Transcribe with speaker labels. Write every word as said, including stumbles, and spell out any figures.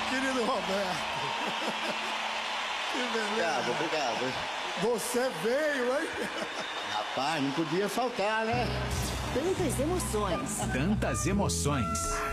Speaker 1: querido Roberto. Que beleza.
Speaker 2: Obrigado, obrigado.
Speaker 1: Você veio, hein?
Speaker 2: Rapaz, não podia faltar, né?
Speaker 3: Tantas emoções.
Speaker 4: Tantas emoções.